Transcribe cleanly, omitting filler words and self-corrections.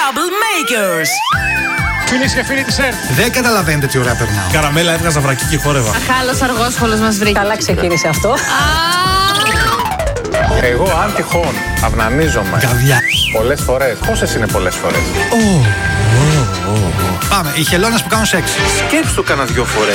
Troublemakers. Φίλες και φίλοι της ΕΡΤ. Δεν καταλαβαίνετε τι ωραία περνάω. Καραμέλα έβγαζα βρακί και χόρευα. Χάλος αργόσχολος μας βρήκε. Καλά ξεκίνησε αυτό. Εγώ αν τυχόν αυνανίζομαι Καβιά. πολλές φορές. Πόσες είναι πολλές φορές? Πάμε, οι χελώνες που κάνουν σεξ. Σκέψου το κάνα 2 φορές.